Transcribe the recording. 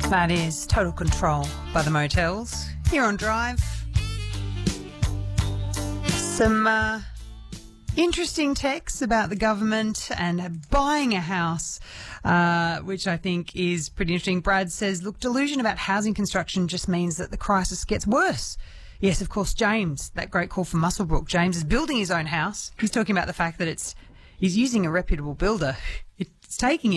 That is Total Control by the Motels here on Drive. Some interesting texts about the government and buying a house, which I think is pretty interesting. Brad says, look, delusion about housing construction just means that the crisis gets worse. Yes, of course, James, that great call from Muswellbrook. James is building his own house. He's talking about the fact that he's using a reputable builder. It's taking